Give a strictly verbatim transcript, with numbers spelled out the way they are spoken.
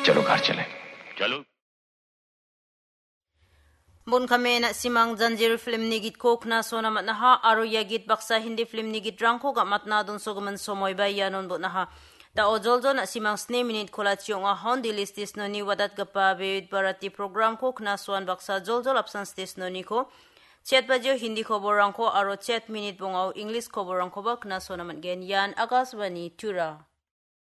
चलो घर चले। चलो Bun kami na simang Zanjir film ni git kok na sona mat na ha aro ya git baksa hindi film ni git rangko ga mat na dun so gaman somoy bay yanon bo na ha da ojol jo na simang sne minute kolatio nga hondi listis no ni wadat ga pa be barati program kok na swan baksa jol jol absence tes no ni ko chat bajo hindi khobor rangko aro chat minute bongau english khobor rangko bak na sona mat gen yan agaswani tura